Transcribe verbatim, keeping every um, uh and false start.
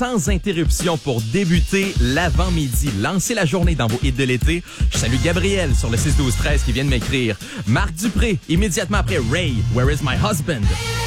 sans interruption pour débuter l'avant-midi. Lancez la journée dans vos hits de l'été. Je salue Gabriel sur le six douze treize qui vient de m'écrire. Marc Dupré, immédiatement après Ray, Where is my husband?